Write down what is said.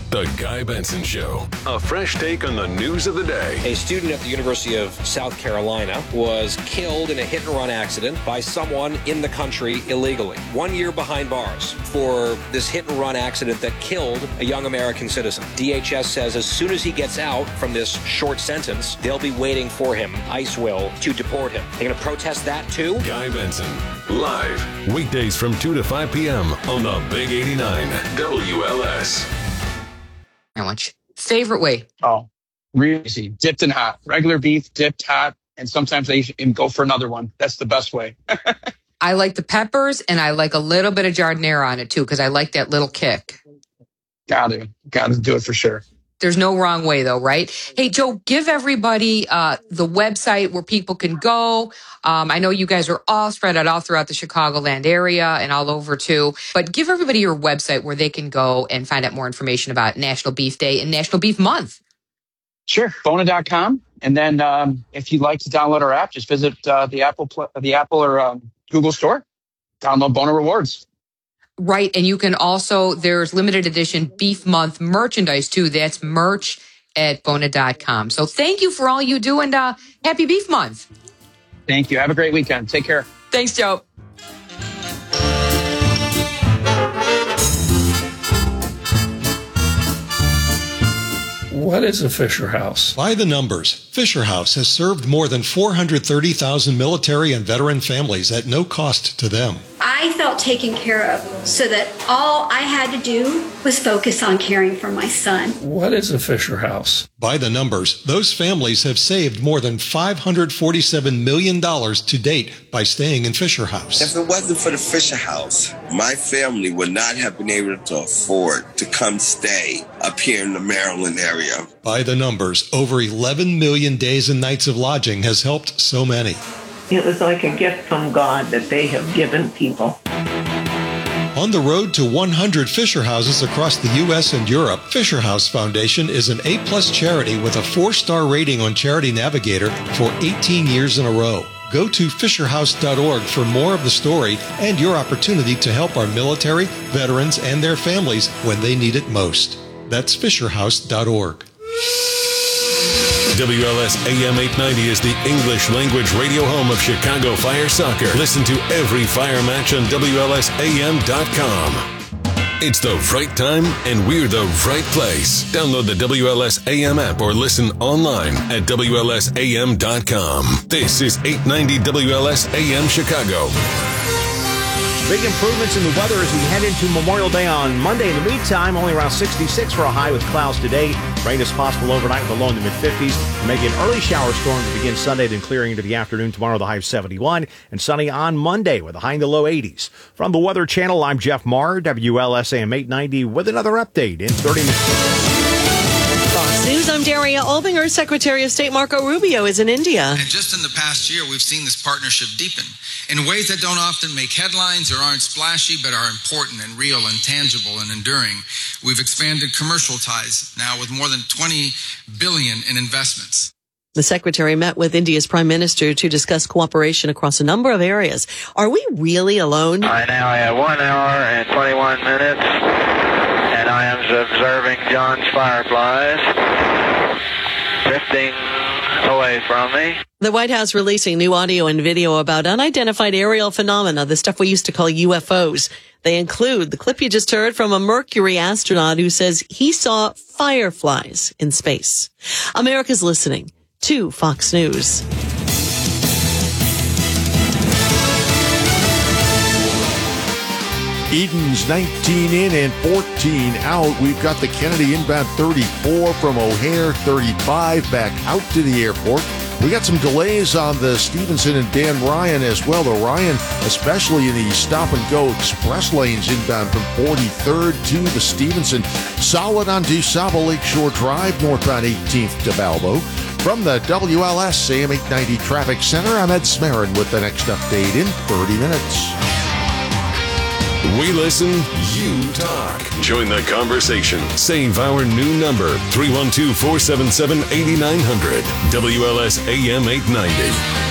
The Guy Benson Show. A fresh take on the news of the day. A student at the University of South Carolina was killed in a hit-and-run accident by someone in the country illegally. 1 year behind bars for this hit-and-run accident that killed a young American citizen. DHS says as soon as he gets out from this short sentence, they'll be waiting for him, ICE will, to deport him. They're going to protest that too? Guy Benson, live, weekdays from 2 to 5 p.m. on the Big 89 WLS. Sandwich. Favorite way? Oh, really easy. Dipped in hot. Regular beef, dipped hot, and sometimes I even go for another one. That's the best way. I like the peppers, and I like a little bit of giardiniera on it, too, because I like that little kick. Got to do it for sure. There's no wrong way, though, right? Hey, Joe, give everybody the website where people can go. I know you guys are all spread out all throughout the Chicagoland area and all over, too. But give everybody your website where they can go and find out more information about National Beef Day and National Beef Month. Sure, Bona.com. And then if you'd like to download our app, just visit the Apple or Google store. Download Bona Rewards. Right. And you can also, there's limited edition Beef Month merchandise, too. That's merch at Bona.com. So thank you for all you do, and happy Beef Month. Thank you. Have a great weekend. Take care. Thanks, Joe. What is a Fisher House? By the numbers, Fisher House has served more than 430,000 military and veteran families at no cost to them. I felt taken care of so that all I had to do was focus on caring for my son. What is a Fisher House? By the numbers, those families have saved more than $547 million to date by staying in Fisher House. If it wasn't for the Fisher House, my family would not have been able to afford to come stay up here in the Maryland area. By the numbers, over 11 million days and nights of lodging has helped so many. It was like a gift from God that they have given people. On the road to 100 Fisher Houses across the U.S. and Europe, Fisher House Foundation is an A-plus charity with a 4-star rating on Charity Navigator for 18 years in a row. Go to fisherhouse.org for more of the story and your opportunity to help our military, veterans, and their families when they need it most. That's fisherhouse.org. WLS AM 890 is the English language radio home of Chicago Fire Soccer. Listen to every Fire match on WLSAM.com. It's the right time, and we're the right place. Download the WLS AM app or listen online at WLSAM.com. This is 890 WLS AM Chicago. Big improvements in the weather as we head into Memorial Day on Monday. In the meantime, only around 66 for a high with clouds today. Rain is possible overnight with a low in the mid-50s. Maybe an early shower storm to begin Sunday, then clearing into the afternoon. Tomorrow, the high of 71. And sunny on Monday with a high in the low 80s. From the Weather Channel, I'm Jeff Marr, WLSAM 890, with another update in 30 minutes. Fox News, I'm Daria Albinger. Secretary of State Marco Rubio is in India. And just in the past year, we've seen this partnership deepen in ways that don't often make headlines or aren't splashy, but are important and real and tangible and enduring. We've expanded commercial ties now with more than $20 billion in investments. The secretary met with India's prime minister to discuss cooperation across a number of areas. Are we really alone? I now have 1 hour and 21 minutes, and I am observing John's fireflies drifting away from me. The White House releasing new audio and video about unidentified aerial phenomena, the stuff we used to call UFOs. They include the clip you just heard from a Mercury astronaut who says he saw fireflies in space. America's listening to Fox News. Eden's 19 in and 14 out. We've got the Kennedy inbound 34 from O'Hare, 35 back out to the airport. We got some delays on the Stevenson and Dan Ryan as well. The Ryan, especially in the stop-and-go express lanes inbound from 43rd to the Stevenson. Solid on DuSable Lakeshore Drive, northbound 18th to Balbo. From the WLS AM 890 Traffic Center, I'm Ed Smarin with the next update in 30 minutes. We listen, you talk. Join the conversation. Save our new number, 312-477-8900. WLS AM 890.